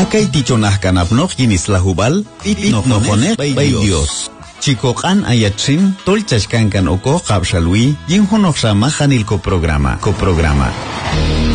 Akay tichonah kanapnok yinisla hubal, itnokonek bay Dios. Chikokan ayatsin, tolchashkankan oko kapshalwi, yinhonok sama hanilko programa.